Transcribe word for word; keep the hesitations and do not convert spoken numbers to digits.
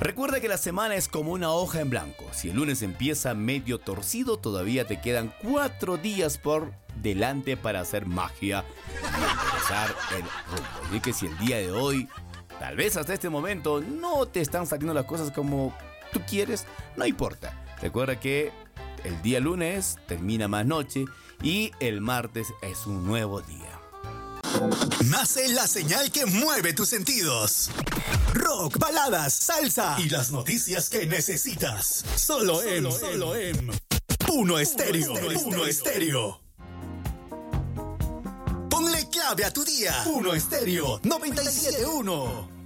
Recuerda que la semana es como una hoja en blanco. Si el lunes empieza medio torcido, todavía te quedan cuatro días por delante para hacer magia y empezar el rumbo. Así que si el día de hoy, tal vez hasta este momento, no te están saliendo las cosas como tú quieres, no importa. Recuerda que el día lunes termina más noche y el martes es un nuevo día. Nace la señal que mueve tus sentidos. Rock, baladas, salsa y las noticias que necesitas. Solo en, solo en Uno Estéreo. Uno Estéreo. Ponle clave a tu día. Uno Estéreo noventa y siete punto uno.